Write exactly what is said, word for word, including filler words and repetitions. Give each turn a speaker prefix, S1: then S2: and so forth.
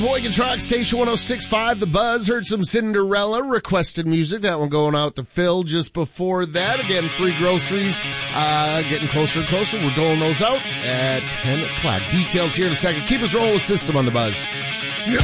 S1: Boygan Truck, Station one oh six point five, The Buzz. Heard some Cinderella requested music. That one going out to Phil just before that. Again, free groceries, uh, getting closer and closer. We're doling those out at ten o'clock. Details here in a second. Keep us rolling with System on The Buzz.